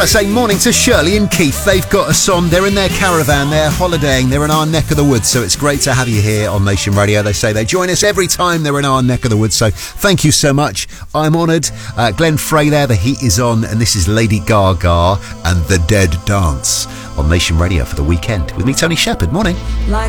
I say morning to Shirley and Keith. They've got us on. They're in their caravan. They're holidaying. They're in our neck of the woods. So it's great to have you here on Nation Radio. They say they join us every time they're in our neck of the woods. So thank you so much. I'm honoured. Glenn Frey there. The heat is on. And this is Lady Gaga and The Dead Dance on Nation Radio for the weekend with me, Tony Shepherd. Morning.